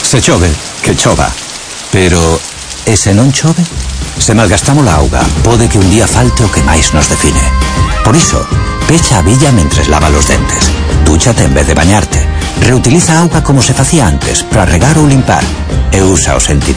Se chove, que chova. Pero, e se non chove? Se malgastamos a auga, pode que un día falte o que máis nos define. Por iso, pecha a billa mentres lava os dentes. Dúchate en vez de bañarte. Reutiliza a auga como se facía antes, para regar ou limpar. E usa o sentido.